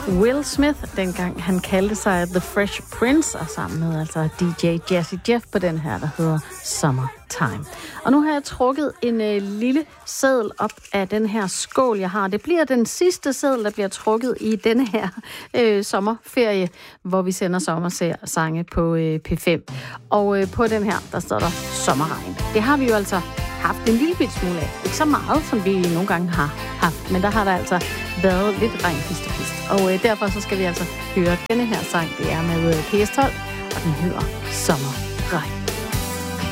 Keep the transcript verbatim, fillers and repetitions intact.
Will Smith, dengang han kaldte sig The Fresh Prince, og sammen med altså D J Jazzy Jeff på den her, der hedder Summertime. Og nu har jeg trukket en øh, lille seddel op af den her skål, jeg har. Det bliver den sidste seddel, der bliver trukket i denne her øh, sommerferie, hvor vi sender sommersange på øh, P fem. Og øh, på den her, der står der sommerregn. Det har vi jo altså haft en lille bit smule af. Ikke så meget, som vi nogle gange har haft, men der har der altså været lidt regn hist og pist. Og øh, derfor så skal vi altså høre denne her sang. Det er med P S tolv, og den hedder Sommer.